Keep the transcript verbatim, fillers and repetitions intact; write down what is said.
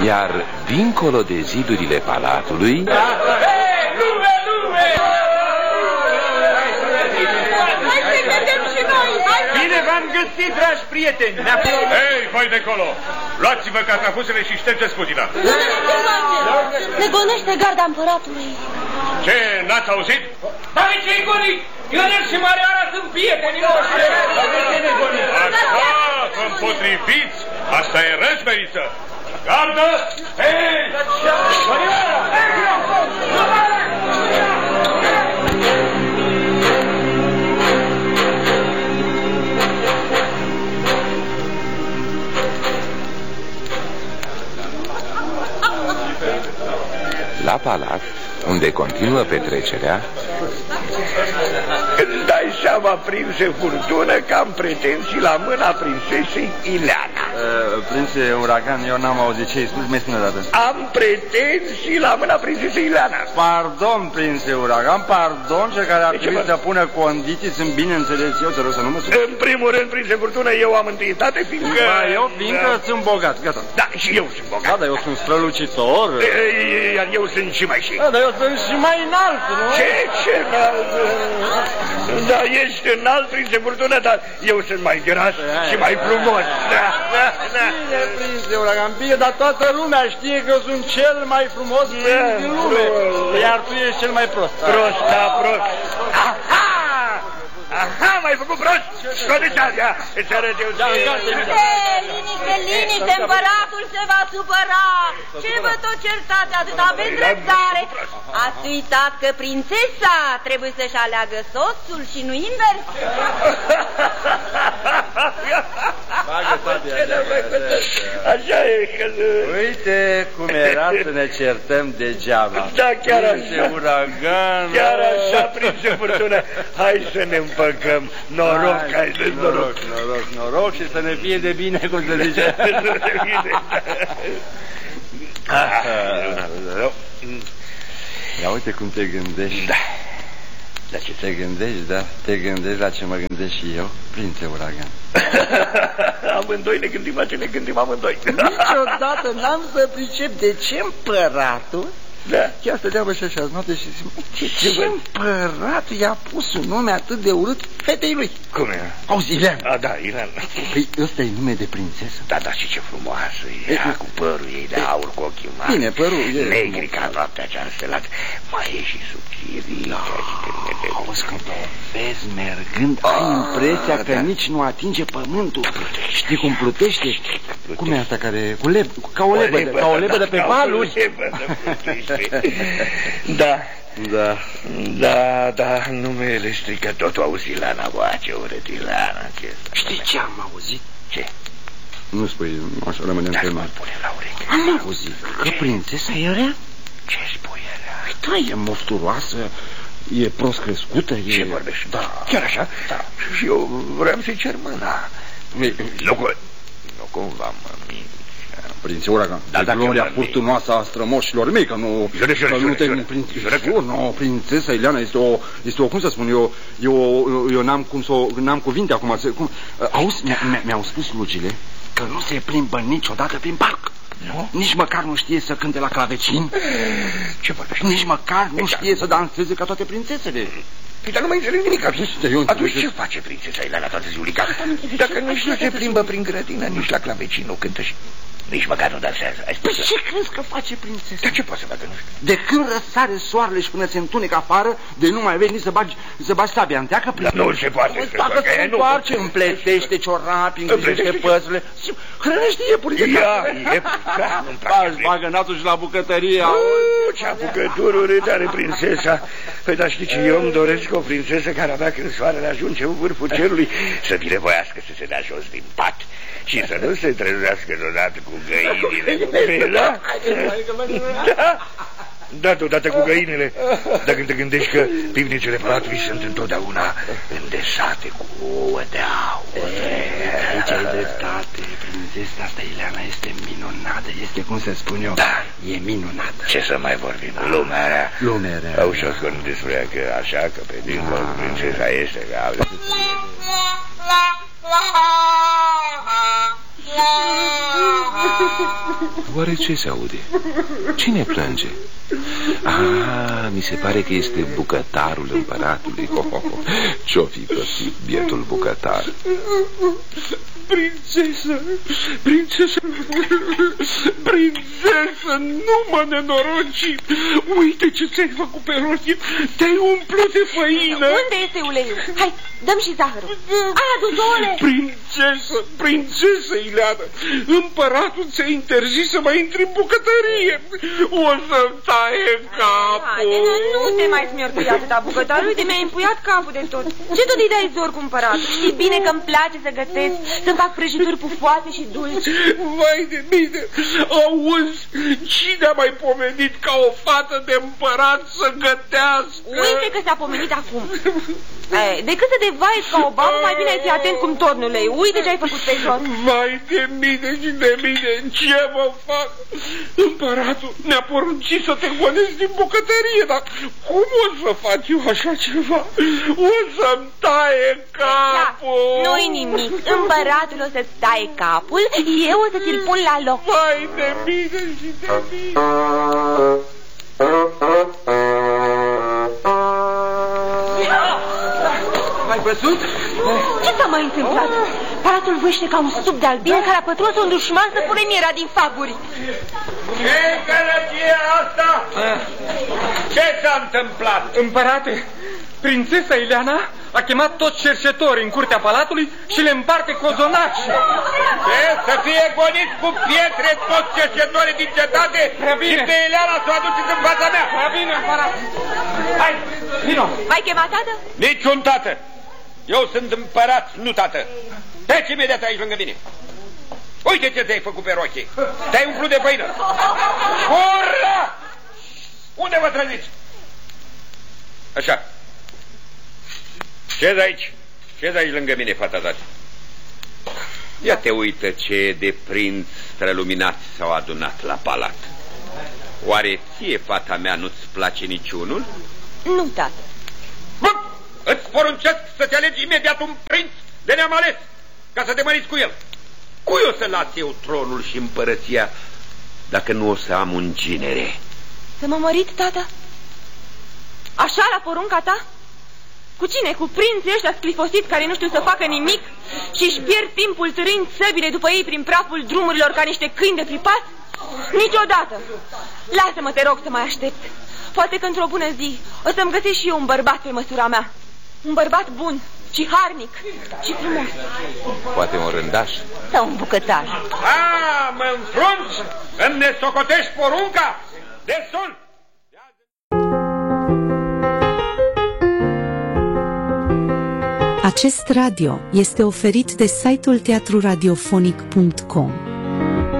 Iar dincolo de zidurile palatului... Lume, lume! Hai să vedem și noi! Bine v-am găsit, dragi prieteni! Hei, voi de acolo! Luați-vă catafusele și ștergeți putina! Ne gonește garda împăratului! Ce, n-ați auzit? Dar de ce-i gonit? Ionel și Marioara sunt prietenii noștri! Așa, vă împotriviți! Asta e răzmeriță! Gardă! Hei! Marioara! La palat, unde continuă petrecerea... Îți dai seama, prințe Furtună, că am pretenții la mâna prințesei Ileana. uh, Prințe Uragan, eu n-am auzit ce-ai spus, mai spune dată. Am pretenții la mâna prințesei Ileana. Pardon, prințe Uragan, pardon, cel care ar trebui să pună condiții, sunt bineînțeles eu, te rog să nu mă spun. În primul rând, prințe Furtună, eu am întâietate, fiindcă... Da, eu fiindcă da. sunt bogat, gata. Da, și eu sunt bogat. Da, dar eu sunt strălucitor. E, iar eu sunt și mai și. Da, dar eu sunt și mai înalt, nu? Ce, ce înalt? Da, ești înalt, prințe Furtună, dar eu sunt mai gras și mai frumos. Da, da, da. Bine, prințe Uragan, bine, dar toată lumea știe că eu sunt cel mai frumos prinț din lume. Iar tu ești cel mai prost. Prost, da, prost. Aha! Aha, m-ai făcut prost! Scoate-ți alea! Îți arăt eu ție! Liniște, liniște, împăratul se va supăra! Ce vă tot certați atât? Aveți dreptare! Ați uitat că prințesa trebuie să-și aleagă soțul și nu invers? Așa e că... Uite cum era să ne certăm degeaba. Da, chiar așa. Prințe Uragan. Chiar așa, prințe Furtună. Hai să ne împăcăm. Noroc, hai de noroc. Noroc, noroc și să ne fie de bine, cum se zice. Ia uite cum te gândești. Da. La ce te gândești, da? Te gândești la ce mă gândesc și eu, prințe Uragan. Amândoi ne gândim la ce ne gândim amândoi. Niciodată n-am să pricep de ce împăratul. Da. Chiar stăteam așa și azi noapte și zic, ce, ce, ce împărat i-a pus un nume atât de urât fetei lui? Cum e? Auzi, Ileana. A, da, Ileana. Păi ăsta e nume de prințesă? Da, da, și ce frumoasă e, e cu părul ei de aur, cu ochii mari. Bine, părul e... Negri ca noaptea cea înstelat. Mai e și subțiri. Da. Auzi, când o vezi mergând, ai impresia că nici nu atinge pământul. Știi cum plutește? Cum e asta care... Cu leb... Ca o lebădă, ca o lebădă pe valuri. Da. Da. Da, da, numele strică totul, auzi, Ileana, bă, ce urât, Ileana, ce... Știi ce am auzit? Ce? Nu spui, așa rămânem pe mare. Pune la ureche. Am auzit că prințesa e rea. Ce spui, rea? Păi da, e mofturoasă, e prost crescută, e... Ce vorbești? Da. Chiar așa? Da. Și eu vreau să-i cer mâna. Nu, nu cumva mă minți. Prințe Uragan, da, de gloria furtunoasă a strămoșilor mei, că nu... Jure, jure, jure, jure, jure, jure, nu, prințesa Ileana este o, este o, cum să spun, eu, eu, eu n-am cum să, n-am cuvinte acum, cum, auzi, mi-au spus slugile că nu se plimbă niciodată prin parc. Nu? Nici măcar nu știe să cânte la clavecin. Ce vorbești? Nici măcar nu știe să danseze ca toate prințesele. Păi, dar nu mai înțeleg nimic. Atunci, Atunci ce face prințesa Ileana toată ziulica? Dacă nici nu se plimbă prin grădină, nici la clavecin nu cântă și... Nici măcar nu dansează. Păi ce crezi că face prințesa? Dar ce poate să facă, nu știu? De când răsare soarele și până se întunecă afară, de nu mai vezi nici să bagi, să bagi sabia în teacă? Nu se poate. Dacă se întoarce, împletește ciorapii, îngrijește păsele, hrănește iepurile. Ia, iepuri, nu-mi place. Își bagă nasul și la bucătărie. Ce apucături urâte are prințesa. Păi, dar știi ce, eu îmi doresc o prințesă care abia când soarele ajunge în vârful cerului să binevoiască să se dea jos din pat și să nu se trezească deodată cu găinile. Da? Da? Da, deodată cu găinile. Dar când te gândești că pivnițele palatului sunt întotdeauna îndesate cu ouă de aur. Aici ai dreptate, prințesa asta Ileana este minunată, este, cum să spun eu, da, e minunată. Ce să mai vorbim, lumea rea. Lumea rea. Au și-o scos despre ea că așa, că pe dincolo prințesa este ca... Oare ce se aude? Cine plânge? Ah, mi se pare că este bucătarul împăratului. oh, oh, oh. Ce-o fi pățit bietul bucătar? Prințesă, prințesă, prințesă, nu mă nenoroci. Uite ce ți-ai făcut pe rochie. Te-ai umplut de făină. Unde este uleiul? Hai, dăm și zahărul. Adu, dole! Prințesă, prințesă Ileana, împăratul ți-a interzis să mai intri în bucătărie. O să-mi taie capul. Haide, nu te mai smiortui atâta, bucătar. Uite, mi-ai împuiat capul de tot. Ce tot îi dai zor cu împăratul? Știi bine că îmi place să gătesc, să-mi fac prăjituri pufoase și dulci. Vai de mine, auzi, cine a mai pomenit ca o fată de împărat să gătească? Uite că s-a pomenit acum. E, decât să te vaiți ca o babă, mai bine ai fi atent cum tornule. Uite ce ai făcut pe jos. Vai de mine și de mine, ce mă fac? Împăratul ne-a poruncit să te golezi din bucătărie, dar cum o să fac eu așa ceva? O să-mi taie capul. Da, nu-i nimic. Împăratul o să-ți taie capul, eu o să ți-l pun la loc. Vai de mine și de mine. Ai văzut? Ce s-a mai întâmplat? Paratul vâște ca un stup de albine care a pătruns un dușman să pune miera din faburi. Ce gălăgie asta? Ce s-a întâmplat? Împărate, prințesa Ileana a chemat toți cercetorii în curtea palatului și le împarte cozonaci. Ce? Să fie goniți cu pietre toți cercetorii din cetate și pe Ileana să o aduceți în fața mea. Prea bine, împărate. Hai, vino. Mai chemat, tată? Niciun tată. Eu sunt împărat, nu tată. Treci imediat aici lângă mine. Uite ce ți-ai făcut pe rochie. Te-ai umplut de făină. Urla! Unde vă trăziți? Așa. Ce-ți aici? Ce-ți aici lângă mine, fata ta? Ia te uită ce de prinți străluminați s-au adunat la palat. Oare ție, fata mea, nu-ți place niciunul? Nu, tată. Bă! Îți poruncesc să-ți alegi imediat un prinț de neam ales, ca să te măriți cu el. Cui o să las eu tronul și împărăția dacă nu o să am un ginere? Să mă mărit, tată? Așa la porunca ta? Cu cine? Cu prinții ăștia sclifosiți care nu știu să facă nimic și își pierd timpul târând săbile după ei prin praful drumurilor ca niște câini de pripați? Niciodată! Lasă-mă, te rog, să mai aștept. Poate că într-o bună zi o să-mi găsesc și eu un bărbat pe măsura mea. Un bărbat bun și harnic și frumos. Poate un rândaș sau un bucătar. A, mă înfrunți? Îmi nesocotești porunca? Destul! Acest radio este oferit de site-ul teatru radiofonic punct com.